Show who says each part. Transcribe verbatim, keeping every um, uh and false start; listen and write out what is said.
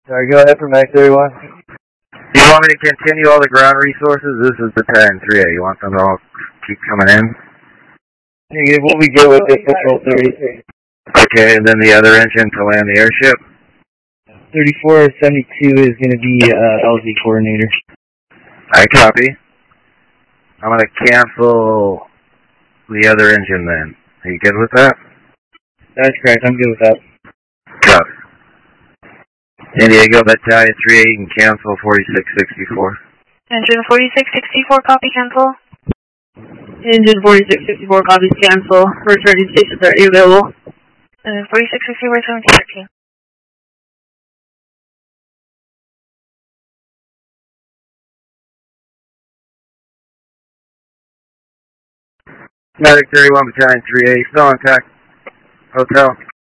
Speaker 1: Sorry, go ahead for Mag thirty-one.
Speaker 2: Do you want me to continue all the ground resources? This is Battalion three A. You want them to all keep coming in?
Speaker 1: Negative, we'll be good with this Patrol thirty.
Speaker 2: Okay, and then the other engine to land the airship?
Speaker 1: thirty-four seventy-two is going to be uh, L Z coordinator.
Speaker 2: I copy. I'm going to cancel the other engine then. Are you good with that?
Speaker 1: That's correct. I'm good with that.
Speaker 2: Copy. San Diego Battalion three A, you can cancel forty-six sixty-four.
Speaker 3: Engine forty-six sixty-four, copy, cancel.
Speaker 4: Engine forty-six sixty-four, copies, cancel. Returning station thirty available.
Speaker 3: Engine forty-six sixty-four, seventeen thirteen.
Speaker 2: Medic thirty-one Battalion three A, still intact. Hotel.